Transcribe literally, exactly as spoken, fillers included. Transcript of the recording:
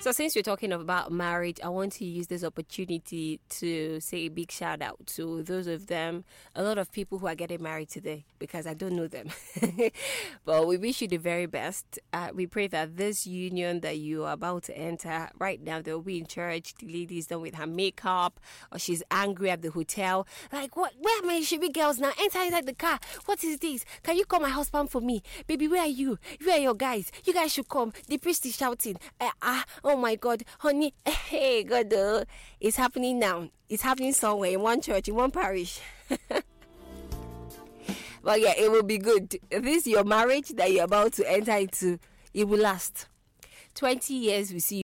So since we're talking about marriage, I want to use this opportunity to say a big shout out to those of them, a lot of people who are getting married today, because I don't know them. But we wish you the very best. Uh, we pray that this union that you are about to enter right now, they'll be in church, the lady's done with her makeup, or she's angry at the hotel. Like, what? Where am I? Should be girls now? Enter inside the car. What is this? Can you call my husband for me? Baby, where are you? Where are your guys? You guys should come. The priest is shouting. Uh, ah, oh my God, honey. Hey, God, uh, it's happening now. It's happening somewhere in one church, in one parish. But yeah, it will be good. This your marriage that you're about to enter into, it will last twenty years. We see